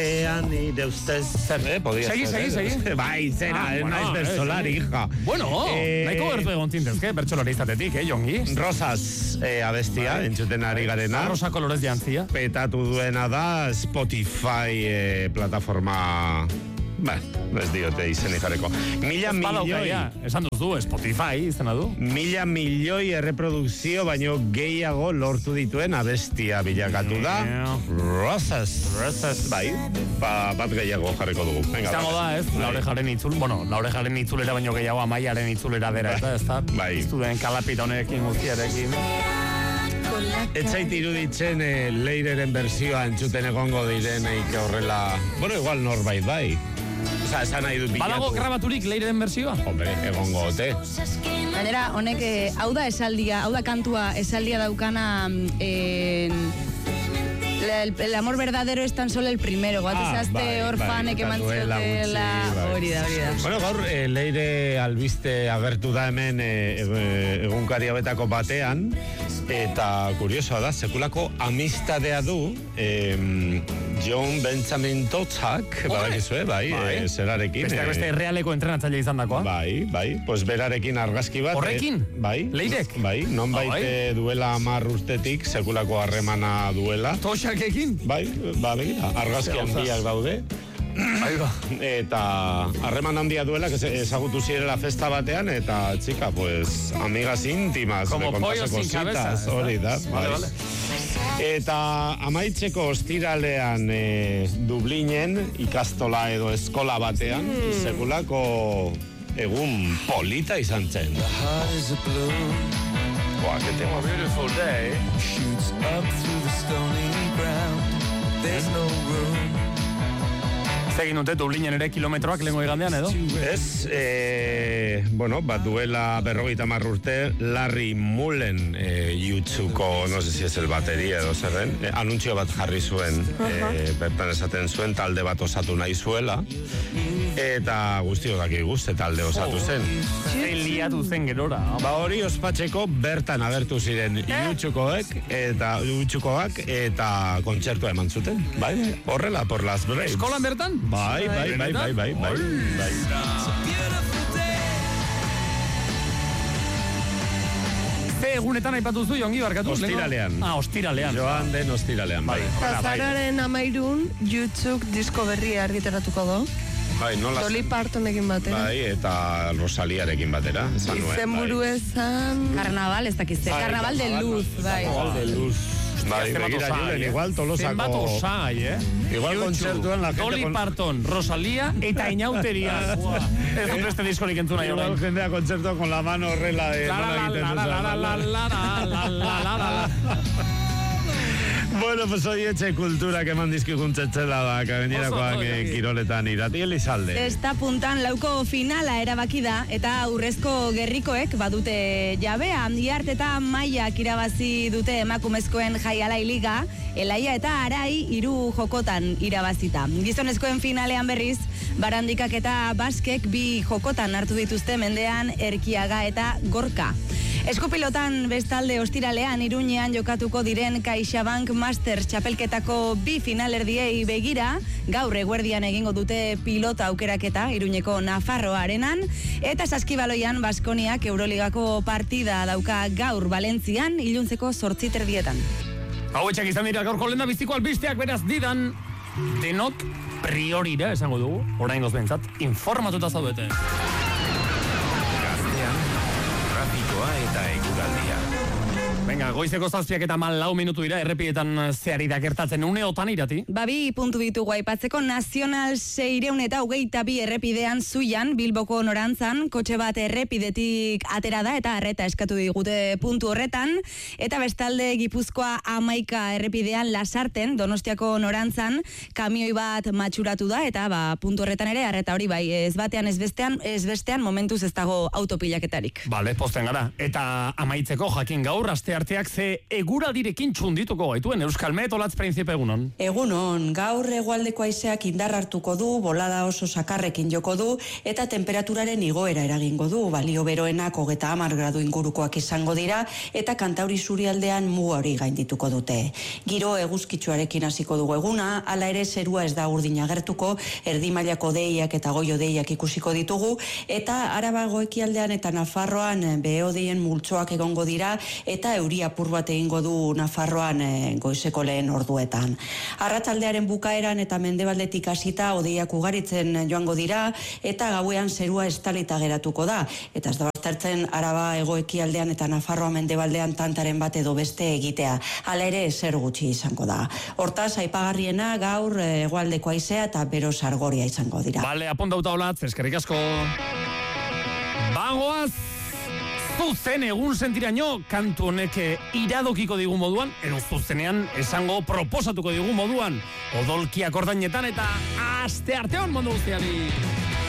Nire ustez... Zer, podia segi. Bai, zera, naiz bertsolari, hija. Bueno, nahiko gertu egon zintezke, bertsolari izatetik, Jongi? Rosas abestia, entzuten ari garena. Rosa kolorez jantzia. Petatu duena da Spotify plataforma... ez diote izen jarreko. 1.000 milioi... Esan duzu, Spotify izena du. 1.000 milioi erreprodukzio baino gehiago lortu dituen abestia bilakatu da. Rosas. Bai, bat gehiago jarriko dugu. Izango da, ez? Laurejaren itzul, Laurejaren itzulera baino gehiago Amaiaren itzulera dera, ez da? Bai. Iztuden kalapitonekin guztiarekin. Etzait iruditzen Leireren bersioa entzuten egongo direneik horrela... Bueno, igual norbait bai. Osa, esan nahi dut bilatu. Badago grabaturik Leireren bersioa? Hombre, egongo ote. Gainera, honek, hau da esaldia, hau da kantua esaldia daukana... El amor verdadero es tan solo el primero. Guatizazte orfanek emantziote hori da. Bueno, gaur, Leire albiste agertu da hemen egunkari hauetako batean, eta kuriosoa da, sekulako amistadea du John Benjamin Totzak, badakizue, bai, zerarekin. Beste realeko entrenatzaile izan dakoa. Bai, pues berarekin argazki bat. Horrekin? Bai. Leirek? Bai, non baite duela 10 urtetik, sekulako harremana duela. Toxakekin? Bai, begira, argazkian biak daude. Eta harreman handia duela, ezagutu zirela festa batean, eta txika, pues, amigas íntimas, como pollos sin cabeza. Hori da, vale. Eta amaitzeko ostiralean Dublinen ikastola edo eskola batean, sekulako egun polita izan zen. Que tengo a beautiful day. Shoots up through the stony ground. There's no room. Zegin dute Dublinen ere kilometroak lehengo igandean edo? Ez, bat duela 50 urte, Larry Mullen YouTubeko, no sé si es el bateria edo zerren, anuntzio bat jarri zuen, bertan esaten zuen talde bat osatu nahi zuela, eta guztio daki guzti talde osatu zen. Liatu zen gerora. Hori ospatzeko bertan agertu ziren YouTubekoak eta kontzertua eman zuten. Bai, horrela, por las Braves. Eskolan bertan? Bai. Ze egunetan aipatu zu, Jongi, barkatu? Ostiralean. Ostiralean. Joan den ostiralean, bai. Azararen 13 YouTube disko berria argitaratuko do. Bai, nola... Dolly Partonekin batera. Bai, eta Rosaliarekin batera. Izen buru ezan... Carnaval, ez dakizte. Carnaval de Luz, bai. Carnaval de Luz. Bai, begira Julen, igual Tolosako... Zenbat osai, Igual kontzertuan la gente... Dolly Parton, Rosalia eta Inauteria. Ez dut beste diskorik entzuna jo. Igual jendea kontzertuan con la mano horrela de... Bueno, pues hoy etxe kultura que mandizki juntzetzela da, gainerakoak kiroletan irati Elizalde. Esta puntan lauko finala erabaki da, eta urrezko gerrikoek badute jabea. Iart eta Maiak irabazi dute emakumezkoen jaialai liga, Elaia eta Arai 3 jokotan irabazita. Gizonezkoen finalean berriz, Barandikak eta Baskek 2 jokotan hartu dituzte Mendean, Erkiaga eta Gorka. Eskupilotan bestalde ostiralean Iruñean jokatuko diren CaixaBank Masters txapelketako 2 finalerdiei begira, gaur eguerdian egingo dute pilota aukeraketa Iruñeko Nafarroa arenan, eta saskibaloian Baskoniak Euroligako partida dauka gaur Valentzian iluntzeko 8:30. Hauetxak izan dira gaurko lenda biziko albisteak, beraz didan denok priorira esango dugu, oraingoz bentsat, informatuta zaudete. Eta eguraldia. Venga, goizeko 7:04 minutu dira, errepietan zehari da gertatzen uneotan irati. Bi puntu ditugu aipatzeko, Nazional 622 errepidean Zuian, Bilboko norantzan, kotxe bat errepidetik atera da eta arreta eskatu digute puntu horretan, eta bestalde Gipuzkoa 11 errepidean Lasarten, Donostiako norantzan, kamioi bat matxuratu da, eta puntu horretan ere arreta hori bai, ez batean ez bestean momentuz ez dago autopilaketarik. Bale, posten gara. Eta amaitzeko jakin gaur, asteartean haizeak ze eguraldirekin txundituko gaituen Euskal Met, Olatz Printzipe, egunon. Egunon, gaur hegoaldeko haizeak indar hartuko du, bolada oso sakarrekin joko du, eta temperaturaren igoera eragingo du, balio beroenak 30 gradu ingurukoak izango dira, eta Kantauri Isurialdean muga hori gaindituko dute. Giro eguzkitsuarekin hasiko dugu eguna, hala ere zerua ez da urdin agertuko, erdi mailako deiak eta goio deiak ikusiko ditugu, eta Araba ekialdean eta Nafarroan behe-hodeien multzoak egongo dira, eta euri apur bat egingo du Nafarroan goizeko lehen orduetan. Arratsaldearen bukaeran eta mendebaldetik hasita hodeiak ugaritzen joango dira, eta gauean zerua estalita geratuko da, eta ez da baztertzen Araba ekialdean eta Nafarroa mendebaldean tantaren bat edo beste egitea. Hala ere zer gutxi izango da. Hortaz, aipagarriena gaur hegoaldeko haizea eta bero sargoria izango dira. Bale, apondauta Olatz, eskerrik asko. Bagoaz, zuzen egun sentiraino kantu honek iradokiko digun moduan, edo zuzenean esango proposatuko digun moduan, odolkiak ordainetan eta aste artean mundu guztiari.